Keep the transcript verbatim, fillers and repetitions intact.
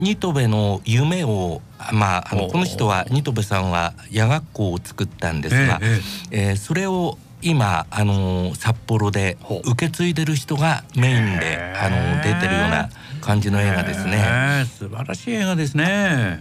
新渡戸の夢を、まあ、あのこの人は新渡戸さんは夜学校を作ったんですが、えーえー、それを今あの札幌で受け継いでる人がメインであの出てるような感じの映画ですね。 素晴らしい映画ですね。